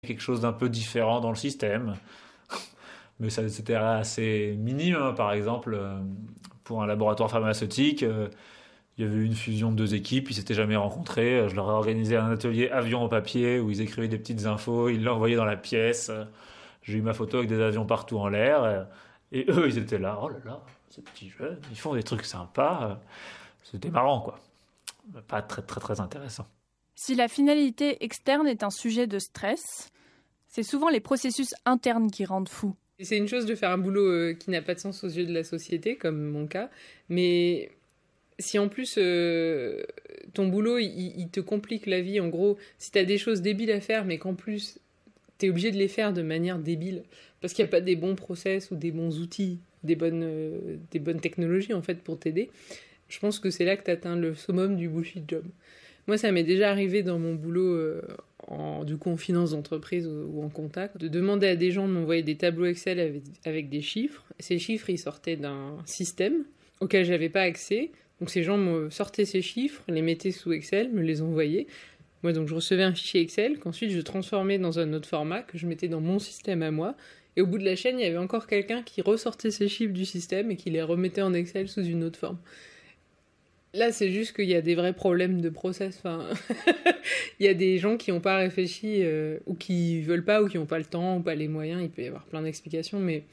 quelque chose d'un peu différent dans le système. Mais ça, c'était assez minime, hein. Par exemple, pour un laboratoire pharmaceutique, il y avait eu une fusion de deux équipes, ils s'étaient jamais rencontrés. Je leur ai organisé un atelier avion au papier où ils écrivaient des petites infos, ils l'envoyaient dans la pièce. J'ai eu ma photo avec des avions partout en l'air. Et eux, ils étaient là, oh là là, ces petits jeunes, ils font des trucs sympas. C'était marrant, quoi. Pas très, très, très intéressant. Si la finalité externe est un sujet de stress, c'est souvent les processus internes qui rendent fou. C'est une chose de faire un boulot qui n'a pas de sens aux yeux de la société, comme mon cas, mais si en plus ton boulot il te complique la vie, en gros, si t'as des choses débiles à faire, mais qu'en plus t'es obligé de les faire de manière débile, parce qu'il n'y a pas des bons process ou des bons outils, des bonnes technologies en fait pour t'aider, je pense que c'est là que t'atteins le summum du bullshit job. Moi, ça m'est déjà arrivé dans mon boulot en finance d'entreprise ou en contact, de demander à des gens de m'envoyer des tableaux Excel avec des chiffres. Ces chiffres, ils sortaient d'un système auquel j'avais pas accès. Donc ces gens me sortaient ces chiffres, les mettaient sous Excel, me les envoyaient. Moi, donc je recevais un fichier Excel qu'ensuite je transformais dans un autre format que je mettais dans mon système à moi. Et au bout de la chaîne, il y avait encore quelqu'un qui ressortait ces chiffres du système et qui les remettait en Excel sous une autre forme. Là, c'est juste qu'il y a des vrais problèmes de process. Enfin, il y a des gens qui n'ont pas réfléchi ou qui veulent pas ou qui n'ont pas le temps ou pas les moyens. Il peut y avoir plein d'explications, mais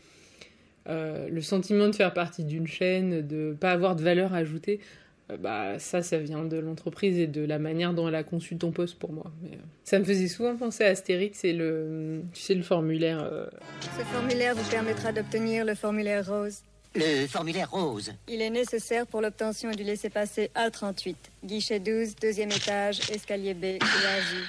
le sentiment de faire partie d'une chaîne, de pas avoir de valeur ajoutée, ça vient de l'entreprise et de la manière dont elle a conçu ton poste pour moi. Mais, ça me faisait souvent penser à Astérix et le formulaire. Ce formulaire vous permettra d'obtenir le formulaire rose. Le formulaire rose. Il est nécessaire pour l'obtention du laissez-passer A38. Guichet 12, deuxième étage, escalier B, couloir J.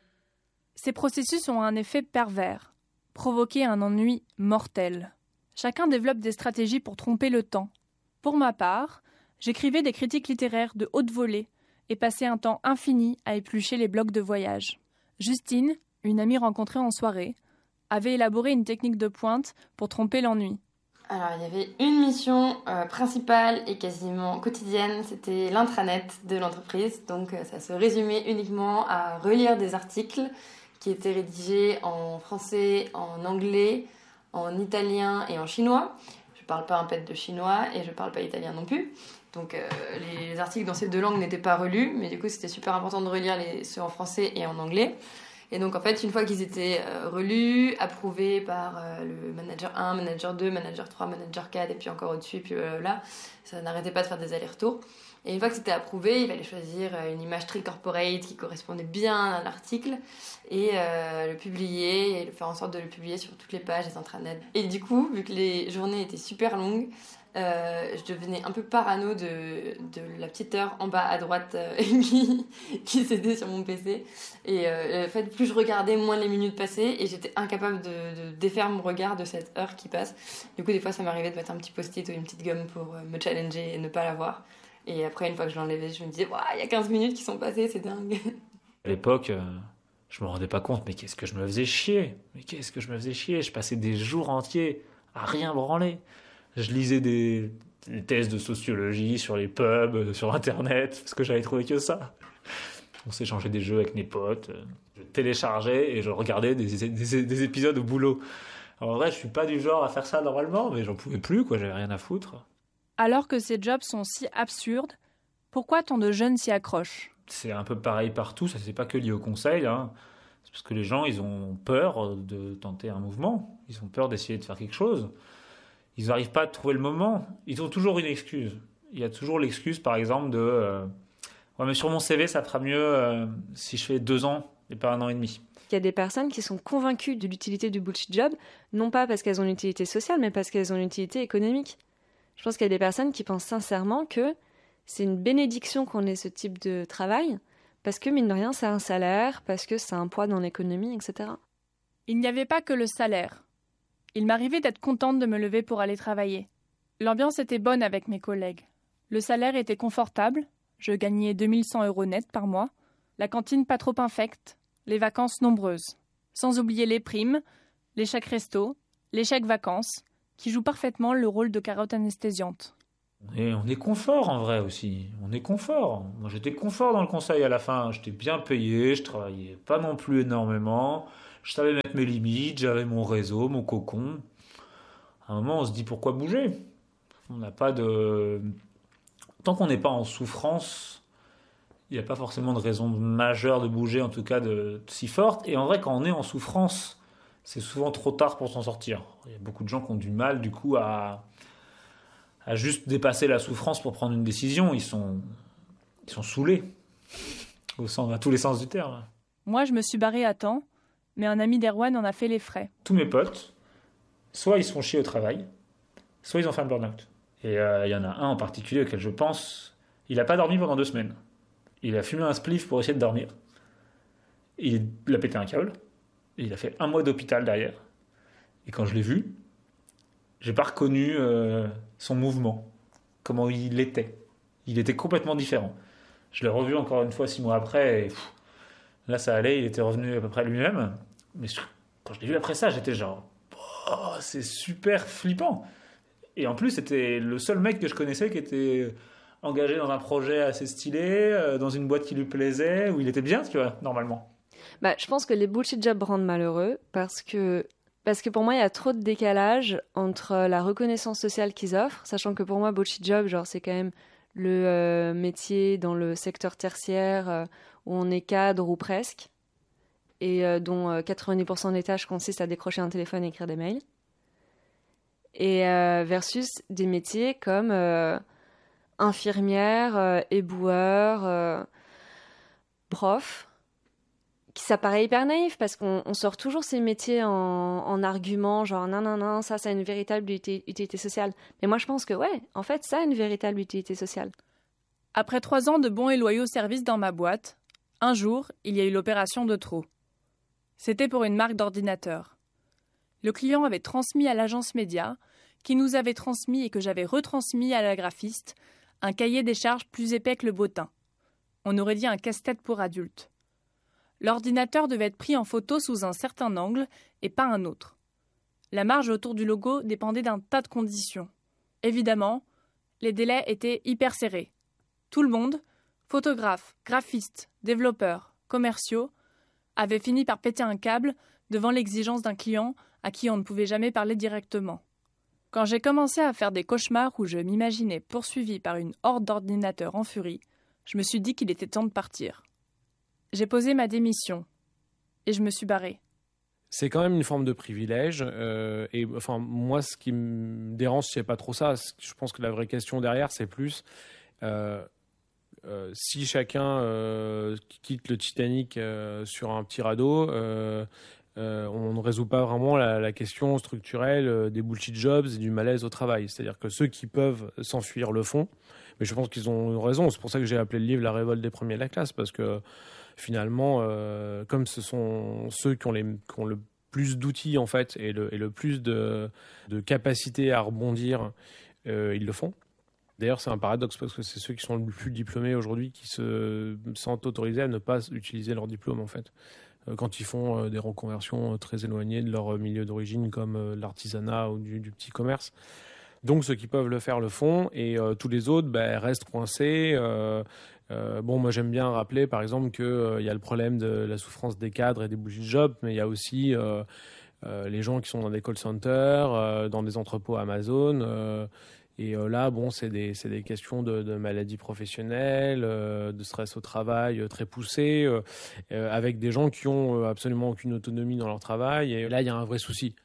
Ces processus ont un effet pervers, provoquer un ennui mortel. Chacun développe des stratégies pour tromper le temps. Pour ma part, j'écrivais des critiques littéraires de haute volée et passais un temps infini à éplucher les blogs de voyage. Justine, une amie rencontrée en soirée, avait élaboré une technique de pointe pour tromper l'ennui. Alors, il y avait une mission principale et quasiment quotidienne, c'était l'intranet de l'entreprise. Donc, ça se résumait uniquement à relire des articles qui étaient rédigés en français, en anglais, en italien et en chinois. Je parle pas un pet de chinois et je parle pas italien non plus. Donc, les articles dans ces deux langues n'étaient pas relus, mais du coup, c'était super important de relire ceux en français et en anglais. Et donc, en fait, une fois qu'ils étaient relus, approuvés par le manager 1, manager 2, manager 3, manager 4, et puis encore au-dessus, puis là, ça n'arrêtait pas de faire des allers-retours. Et une fois que c'était approuvé, il fallait choisir une image très corporate qui correspondait bien à l'article et le publier, et faire en sorte de le publier sur toutes les pages des intranets. Et du coup, vu que les journées étaient super longues, je devenais un peu parano de la petite heure en bas à droite qui s'était sur mon PC. Et en fait, plus je regardais, moins les minutes passaient et j'étais incapable de défaire mon regard de cette heure qui passe. Du coup, des fois, ça m'arrivait de mettre un petit post-it ou une petite gomme pour me challenger et ne pas la voir. Et après, une fois que je l'enlevais, je me disais, il y a 15 minutes qui sont passées, c'est dingue. À l'époque, je me rendais pas compte, mais qu'est-ce que je me faisais chier. Je passais des jours entiers à rien branler. Je lisais des thèses de sociologie sur les pubs, sur Internet, parce que j'avais trouvé que ça. On s'échangeait des jeux avec mes potes. Je téléchargeais et je regardais des épisodes au boulot. Alors, en vrai, je suis pas du genre à faire ça normalement, mais j'en pouvais plus, quoi. J'avais rien à foutre. Alors que ces jobs sont si absurdes, pourquoi tant de jeunes s'y accrochent ? C'est un peu pareil partout, ça c'est pas que lié au conseil, hein. C'est parce que les gens, ils ont peur de tenter un mouvement. Ils ont peur d'essayer de faire quelque chose. Ils n'arrivent pas à trouver le moment. Ils ont toujours une excuse. Il y a toujours l'excuse, par exemple, de ouais, mais sur mon CV, ça fera mieux si je fais 2 ans et pas 1 an et demi. Il y a des personnes qui sont convaincues de l'utilité du bullshit job, non pas parce qu'elles ont une utilité sociale, mais parce qu'elles ont une utilité économique. Je pense qu'il y a des personnes qui pensent sincèrement que c'est une bénédiction qu'on ait ce type de travail, parce que, mine de rien, c'est un salaire, parce que c'est un poids dans l'économie, etc. Il n'y avait pas que le salaire. Il m'arrivait d'être contente de me lever pour aller travailler. L'ambiance était bonne avec mes collègues. Le salaire était confortable, je gagnais 2100 € net par mois, la cantine pas trop infecte, les vacances nombreuses. Sans oublier les primes, les chèques resto, les chèques vacances, qui jouent parfaitement le rôle de carotte anesthésiante. Et on est confort en vrai aussi. On est confort. Moi j'étais confort dans le conseil à la fin. J'étais bien payé, je travaillais pas non plus énormément. Je savais mettre mes limites, j'avais mon réseau, mon cocon. À un moment, on se dit pourquoi bouger ? On n'a pas de... Tant qu'on n'est pas en souffrance, il n'y a pas forcément de raison majeure de bouger, en tout cas de si forte. Et en vrai, quand on est en souffrance, c'est souvent trop tard pour s'en sortir. Il y a beaucoup de gens qui ont du mal, du coup, à juste dépasser la souffrance pour prendre une décision. Ils sont saoulés, à tous les sens du terme. Moi, je me suis barrée à temps, mais un ami d'Erwan en a fait les frais. Tous mes potes, soit ils se font chier au travail, soit ils ont fait un burn-out. Et il y en a un en particulier auquel je pense, il n'a pas dormi pendant 2 semaines. Il a fumé un spliff pour essayer de dormir. Il a pété un câble. Et il a fait 1 mois d'hôpital derrière. Et quand je l'ai vu, j'ai pas reconnu son mouvement, comment il était. Il était complètement différent. Je l'ai revu encore une fois 6 mois après, et là ça allait, il était revenu à peu près lui-même. Mais quand je l'ai vu après ça, j'étais genre, oh, c'est super flippant. Et en plus, c'était le seul mec que je connaissais qui était engagé dans un projet assez stylé, dans une boîte qui lui plaisait, où il était bien, tu vois, normalement. Je pense que les bullshit jobs rendent malheureux parce que pour moi, il y a trop de décalage entre la reconnaissance sociale qu'ils offrent, sachant que pour moi, bullshit job, genre, c'est quand même le métier dans le secteur tertiaire où on est cadre ou presque, et dont 90% des tâches consistent à décrocher un téléphone et écrire des mails, et versus des métiers comme infirmière, éboueur, prof, ça paraît hyper naïf parce qu'on sort toujours ces métiers en argument, genre non, ça a une véritable utilité sociale. Mais moi je pense que ouais, en fait ça a une véritable utilité sociale. Après 3 ans de bons et loyaux services dans ma boîte, un jour, il y a eu l'opération de trop. C'était pour une marque d'ordinateur. Le client avait transmis à l'agence média, qui nous avait transmis et que j'avais retransmis à la graphiste, un cahier des charges plus épais que le bottin. On aurait dit un casse-tête pour adultes. L'ordinateur devait être pris en photo sous un certain angle et pas un autre. La marge autour du logo dépendait d'un tas de conditions. Évidemment, les délais étaient hyper serrés. Tout le monde, photographes, graphistes, développeurs, commerciaux, avait fini par péter un câble devant l'exigence d'un client à qui on ne pouvait jamais parler directement. Quand j'ai commencé à faire des cauchemars où je m'imaginais poursuivi par une horde d'ordinateurs en furie, je me suis dit qu'il était temps de partir. J'ai posé ma démission et je me suis barrée. C'est quand même une forme de privilège. Et enfin, moi, ce qui me dérange, c'est pas trop ça. Je pense que la vraie question derrière, c'est plus si chacun quitte le Titanic sur un petit radeau, on ne résout pas vraiment la question structurelle des bullshit jobs et du malaise au travail. C'est-à-dire que ceux qui peuvent s'enfuir le font. Mais je pense qu'ils ont raison. C'est pour ça que j'ai appelé le livre « La révolte des premiers de la classe », parce que finalement, comme ce sont ceux qui ont le plus d'outils en fait et le plus de capacité à rebondir, ils le font. D'ailleurs, c'est un paradoxe parce que c'est ceux qui sont le plus diplômés aujourd'hui qui se sentent autorisés à ne pas utiliser leur diplôme en fait. Quand ils font des reconversions très éloignées de leur milieu d'origine comme l'artisanat ou du petit commerce. Donc ceux qui peuvent le faire le font et tous les autres restent coincés. Moi j'aime bien rappeler par exemple qu'il y a le problème de la souffrance des cadres et des bullshit jobs, mais il y a aussi les gens qui sont dans des call centers, dans des entrepôts Amazon. Là, c'est des questions de maladies professionnelles, de stress au travail très poussé, avec des gens qui ont absolument aucune autonomie dans leur travail. Et là, il y a un vrai souci.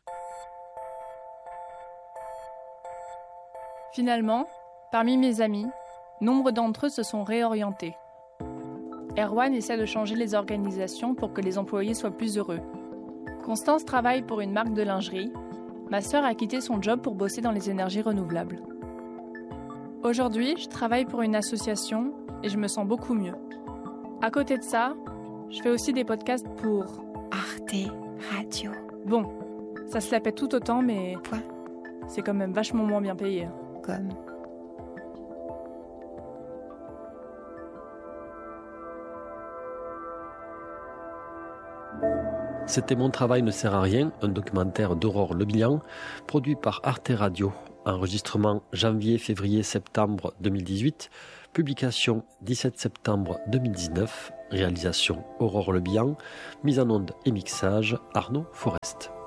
Finalement, parmi mes amis, nombre d'entre eux se sont réorientés. Erwan essaie de changer les organisations pour que les employés soient plus heureux. Constance travaille pour une marque de lingerie. Ma sœur a quitté son job pour bosser dans les énergies renouvelables. Aujourd'hui, je travaille pour une association et je me sens beaucoup mieux. À côté de ça, je fais aussi des podcasts pour Arte Radio. Bon, ça se la pète tout autant, mais Quoi ? C'est quand même vachement moins bien payé. Comme C'était Mon travail ne sert à rien, un documentaire d'Aurore Lebihan, produit par Arte Radio. Enregistrement janvier-février-septembre 2018, publication 17 septembre 2019, Réalisation Aurore Le Bihan. Mise en onde et mixage Arnaud Forest.